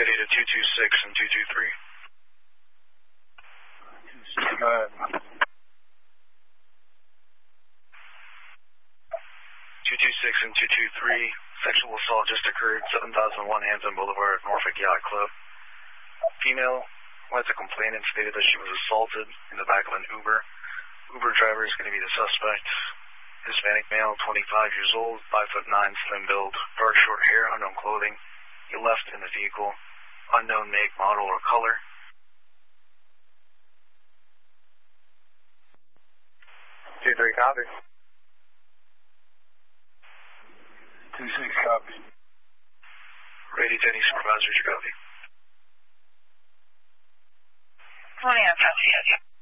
ready to 226 and 223. Go ahead. 226 and 223, sexual assault just occurred, 7001 Hampton Boulevard, Norfolk Yacht Club. Female went to complain and stated that she was assaulted in the back of an Uber. Uber driver is going to be the suspect. Hispanic male, 25 years old, 5'9", slim build, dark short hair, unknown clothing. He left in the vehicle, unknown make, model, or color. 2-3 copy. 2-6 copy. Ready to any supervisors, you copy. 20 on 5.